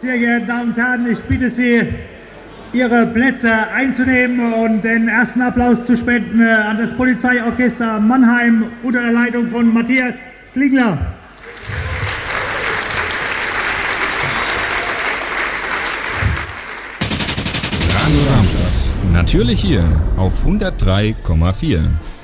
Sehr geehrte Damen und Herren, ich bitte Sie, Ihre Plätze einzunehmen und den ersten Applaus zu spenden an das Polizeiorchester Mannheim unter der Leitung von Matthias Klingler. Radio Darmstadt. Natürlich hier auf 103,4.